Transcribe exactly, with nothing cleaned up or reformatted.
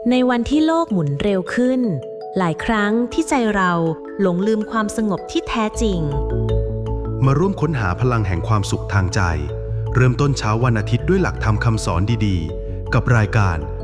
ในวันที่โลกหมุนเร็วขึ้นหลายครั้งที่ใจเราหลงลืมความสงบที่แท้จริงมาร่วมค้นหาพลังแห่งความสุขทางใจเริ่มต้นเช้าวันอาทิตย์ด้วยหลักธรรมคำสอนดีๆกับรายการ